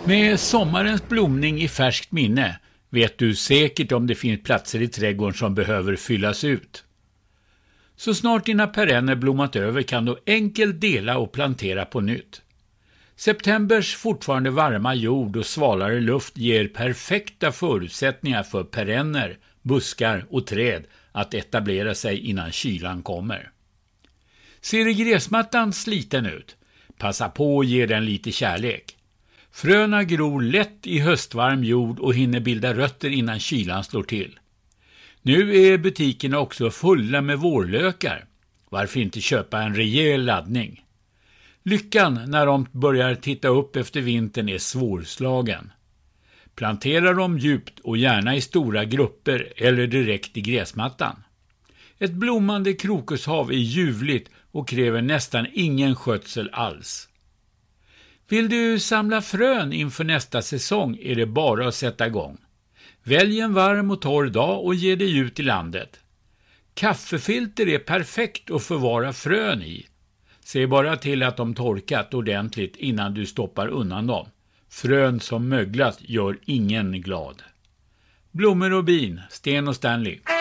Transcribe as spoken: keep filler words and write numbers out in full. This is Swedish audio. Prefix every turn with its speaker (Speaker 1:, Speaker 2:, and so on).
Speaker 1: Med sommarens blomning i färskt minne vet du säkert om det finns platser i trädgården som behöver fyllas ut. Så snart dina perenner blommat över kan du enkelt dela och plantera på nytt. Septembers fortfarande varma jord och svalare luft ger perfekta förutsättningar för perenner, buskar och träd att etablera sig innan kylan kommer. Ser gräsmattan sliten ut? Passa på att ge den lite kärlek. Fröna gror lätt i höstvarm jord och hinner bilda rötter innan kylan slår till. Nu är butikerna också fulla med vårlökar. Varför inte köpa en rejäl laddning? Lyckan när de börjar titta upp efter vintern är svårslagen. Plantera dem djupt och gärna i stora grupper eller direkt i gräsmattan. Ett blommande krokushav är ljuvligt och kräver nästan ingen skötsel alls. Vill du samla frön inför nästa säsong är det bara att sätta igång. Välj en varm och torr dag och ge dig ut i landet. Kaffefilter är perfekt att förvara frön i. Se bara till att de torkat ordentligt innan du stoppar undan dem. Frön som möglat gör ingen glad. Blommor och bin, Sten och Stanley.